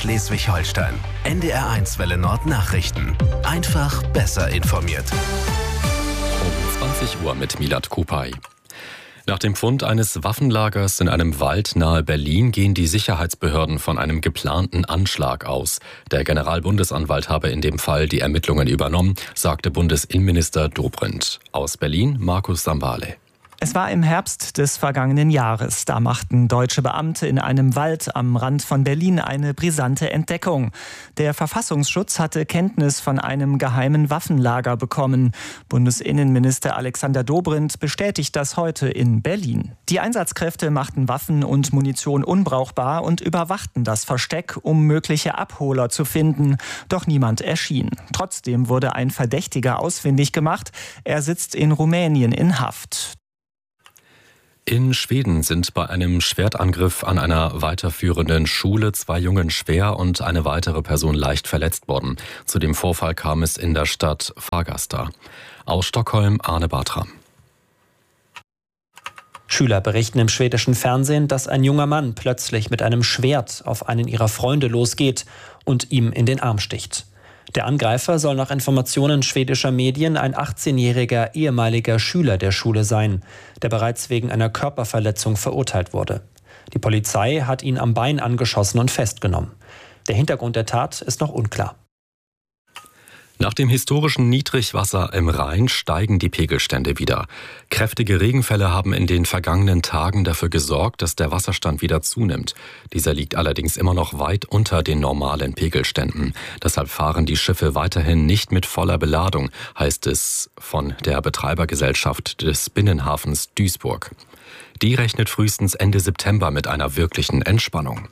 Schleswig-Holstein. NDR1 Welle Nord Nachrichten. Einfach besser informiert. Um 20 Uhr mit Milad Kupay. Nach dem Fund eines Waffenlagers in einem Wald nahe Berlin gehen die Sicherheitsbehörden von einem geplanten Anschlag aus. Der Generalbundesanwalt habe in dem Fall die Ermittlungen übernommen, sagte Bundesinnenminister Dobrindt. Aus Berlin Markus Sambale. Es war im Herbst des vergangenen Jahres. Da machten deutsche Beamte in einem Wald am Rand von Berlin eine brisante Entdeckung. Der Verfassungsschutz hatte Kenntnis von einem geheimen Waffenlager bekommen. Bundesinnenminister Alexander Dobrindt bestätigt das heute in Berlin. Die Einsatzkräfte machten Waffen und Munition unbrauchbar und überwachten das Versteck, um mögliche Abholer zu finden. Doch niemand erschien. Trotzdem wurde ein Verdächtiger ausfindig gemacht. Er sitzt in Rumänien in Haft. In Schweden sind bei einem Schwertangriff an einer weiterführenden Schule 2 Jungen schwer und eine weitere Person leicht verletzt worden. Zu dem Vorfall kam es in der Stadt Fagersta. Aus Stockholm Arne Bartram. Schüler berichten im schwedischen Fernsehen, dass ein junger Mann plötzlich mit einem Schwert auf einen ihrer Freunde losgeht und ihm in den Arm sticht. Der Angreifer soll nach Informationen schwedischer Medien ein 18-jähriger ehemaliger Schüler der Schule sein, der bereits wegen einer Körperverletzung verurteilt wurde. Die Polizei hat ihn am Bein angeschossen und festgenommen. Der Hintergrund der Tat ist noch unklar. Nach dem historischen Niedrigwasser im Rhein steigen die Pegelstände wieder. Kräftige Regenfälle haben in den vergangenen Tagen dafür gesorgt, dass der Wasserstand wieder zunimmt. Dieser liegt allerdings immer noch weit unter den normalen Pegelständen. Deshalb fahren die Schiffe weiterhin nicht mit voller Beladung, heißt es von der Betreibergesellschaft des Binnenhafens Duisburg. Die rechnet frühestens Ende September mit einer wirklichen Entspannung.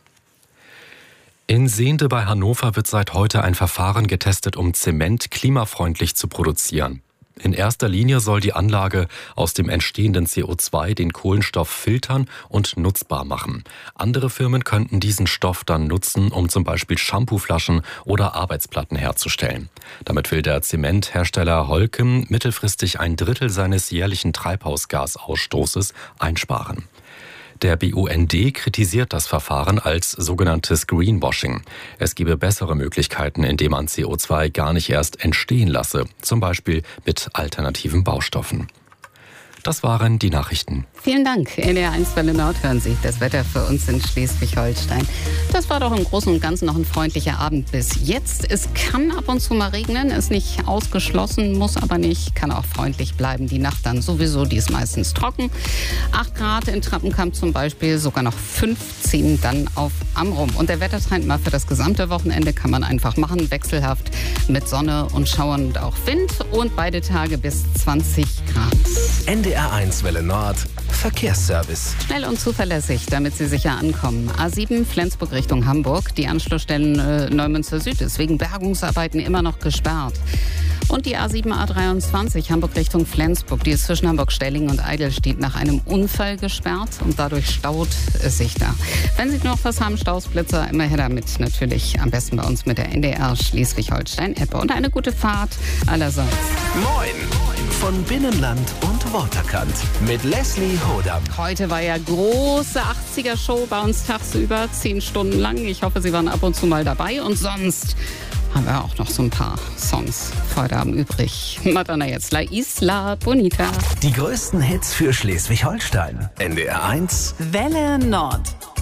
In Sehnde bei Hannover wird seit heute ein Verfahren getestet, um Zement klimafreundlich zu produzieren. In erster Linie soll die Anlage aus dem entstehenden CO2 den Kohlenstoff filtern und nutzbar machen. Andere Firmen könnten diesen Stoff dann nutzen, um zum Beispiel Shampooflaschen oder Arbeitsplatten herzustellen. Damit will der Zementhersteller Holcim mittelfristig 1/3 seines jährlichen Treibhausgasausstoßes einsparen. Der BUND kritisiert das Verfahren als sogenanntes Greenwashing. Es gebe bessere Möglichkeiten, indem man CO2 gar nicht erst entstehen lasse, zum Beispiel mit alternativen Baustoffen. Das waren die Nachrichten. Vielen Dank. NDR1 Welle Nord hören Sie das Wetter für uns in Schleswig-Holstein. Das war doch im Großen und Ganzen noch ein freundlicher Abend bis jetzt. Es kann ab und zu mal regnen, ist nicht ausgeschlossen, muss aber nicht, kann auch freundlich bleiben. Die Nacht dann sowieso, die ist meistens trocken. 8 Grad in Trappenkamp zum Beispiel, sogar noch 15 dann auf Amrum. Und der Wettertrend mal für das gesamte Wochenende kann man einfach machen, wechselhaft mit Sonne und Schauern und auch Wind und beide Tage bis 20 Grad. NDR1 Welle Nord Verkehrsservice. Schnell und zuverlässig, damit Sie sicher ankommen. A7 Flensburg Richtung Hamburg. Die Anschlussstellen Neumünster Süd ist wegen Bergungsarbeiten immer noch gesperrt. Und die A7 A23 Hamburg Richtung Flensburg. Die ist zwischen Hamburg-Stellingen und Eidelstedt nach einem Unfall gesperrt und dadurch staut es sich da. Wenn Sie noch was haben, Stausblitzer, immer her damit. Natürlich am besten bei uns mit der NDR Schleswig-Holstein-App. Und eine gute Fahrt allerseits. Moin von Binnenland und Waterkant mit Leslie Hodam. Heute war ja große 80er-Show bei uns tagsüber, 10 Stunden lang. Ich hoffe, Sie waren ab und zu mal dabei. Und sonst haben wir auch noch so ein paar Songs für heute Abend übrig. Madonna jetzt, La Isla Bonita. Die größten Hits für Schleswig-Holstein. NDR1 Welle Nord.